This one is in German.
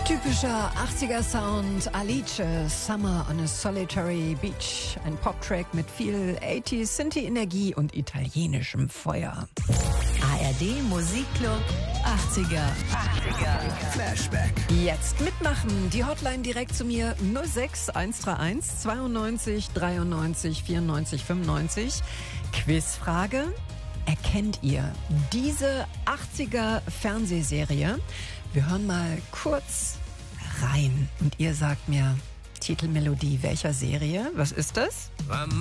Typischer 80er Sound, Alice, Summer on a Solitary Beach. Ein Pop-Track mit viel 80s Synthie-Energie und italienischem Feuer. ARD Musikclub 80er Flashback. Jetzt mitmachen. Die Hotline direkt zu mir 06 131 92 93 94 95. Quizfrage. Erkennt ihr diese 80er Fernsehserie? Wir hören mal kurz rein und ihr sagt mir Titelmelodie welcher Serie? Was ist das?